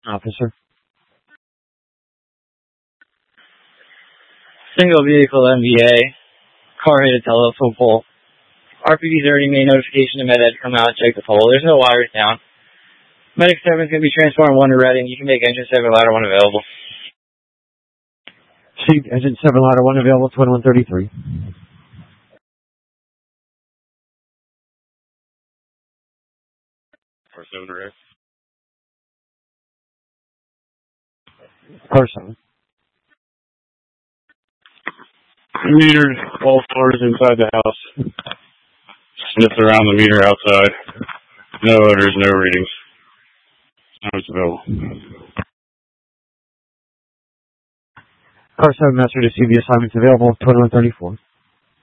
Officer. Single vehicle MVA. Car hit a telephone pole. RPD's already made notification to MedEd to come out and check the pole. There's no wires down. Medic 7 is going to be transformed 1 to Reading. You can make engine 7 ladder 1 available. See, engine 7 ladder 1 available, 2133. Car 7 ready. Car 7. Metered all floors inside the house. Sniffed around the meter outside. No odors, no readings. Sounds available. Car 7 master to see the assignments available, 2134.